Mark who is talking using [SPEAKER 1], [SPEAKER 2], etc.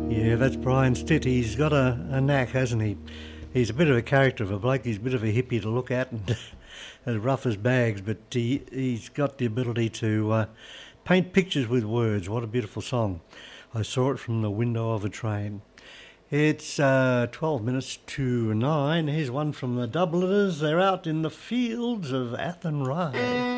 [SPEAKER 1] Yeah, that's Brian Stitt. He's got a knack, hasn't he? He's a bit of a character of a bloke. He's a bit of a hippie to look at and as rough as bags, but he's got the ability to paint pictures with words. What a beautiful song. I saw it from the window of a train. It's 12 minutes to 9. Here's one from the Dubliners. They're out in the fields of Athenry.